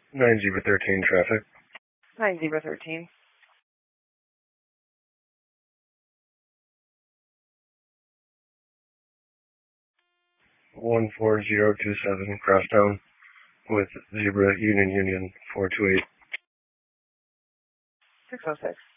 9-13 traffic. 9-13. 14027 crosstown with Zebra Union 428. 606.